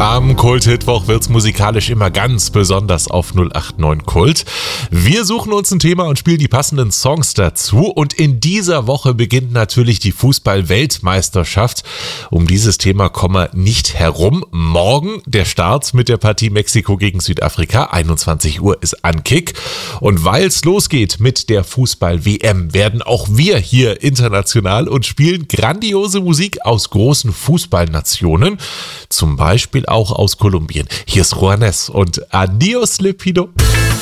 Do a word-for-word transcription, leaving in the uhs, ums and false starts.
Am Kult-Hitwoch wird's musikalisch immer ganz besonders auf null acht neun Kult. Wir suchen uns ein Thema und spielen die passenden Songs dazu. Und in dieser Woche beginnt natürlich die Fußball-Weltmeisterschaft. Um dieses Thema kommen wir nicht herum. Morgen der Start mit der Partie Mexiko gegen Südafrika. einundzwanzig Uhr ist Ankick. Und weil's losgeht mit der Fußball-W M, werden auch wir hier international und spielen grandiose Musik aus großen Fußballnationen. Zum Beispiel auch aus Kolumbien. Hier ist Juanes und Adios Lepido.